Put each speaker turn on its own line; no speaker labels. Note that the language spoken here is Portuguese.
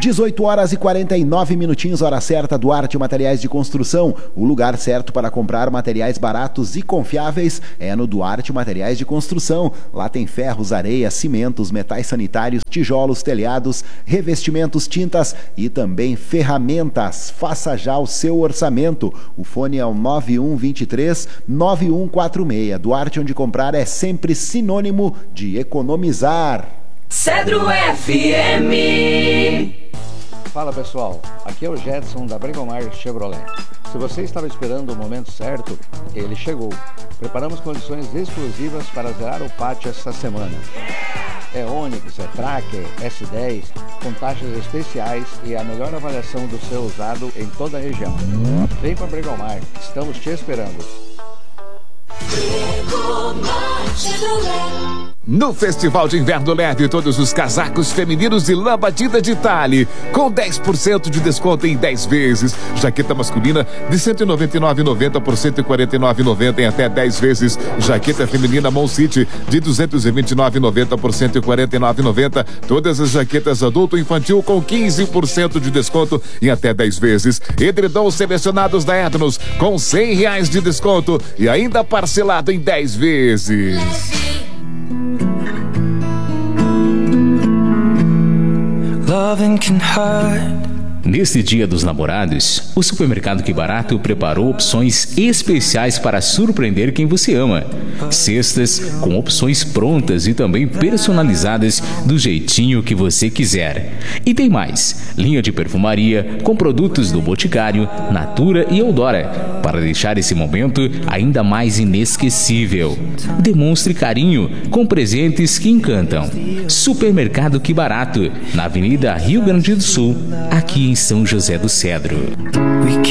18 horas e 49 minutinhos, hora certa. Duarte Materiais de Construção. O lugar certo para comprar materiais baratos e confiáveis é no Duarte Materiais de Construção. Lá tem ferros, areia, cimentos, metais sanitários, tijolos, telhados, revestimentos, tintas e também ferramentas. Faça já o seu orçamento. O fone é o 9123-9146. Duarte, onde comprar é sempre sinônimo de economizar.
Cedro FM.
Fala pessoal, aqui é o Jetson da Bregomar Chevrolet. Se você estava esperando o momento certo, ele chegou. Preparamos condições exclusivas para zerar o pátio esta semana. É Onix, é Tracker, S10, com taxas especiais e a melhor avaliação do seu usado em toda a região. Vem para Bregomar, estamos te esperando.
No Festival de Inverno Leve, todos os casacos femininos de lã batida de Tale, com 10% de desconto em 10 vezes. Jaqueta masculina de R$ 199,90 por R$ 149,90 em até 10 vezes. Jaqueta feminina Mon City de R$ 229,90 por R$ 149,90. Todas as jaquetas adulto e infantil com 15% de desconto em até 10 vezes. Edredons selecionados da Ednos com R$ 100 de desconto e ainda parcelado em 10 vezes.
Neste Dia dos Namorados, o Supermercado Que Barato preparou opções especiais para surpreender quem você ama. Cestas com opções prontas e também personalizadas do jeitinho que você quiser. E tem mais, linha de perfumaria com produtos do Boticário, Natura e Eudora, para deixar esse momento ainda mais inesquecível. Demonstre carinho com presentes que encantam. Supermercado Que Barato, na Avenida Rio Grande do Sul, aqui em São José do Cedro.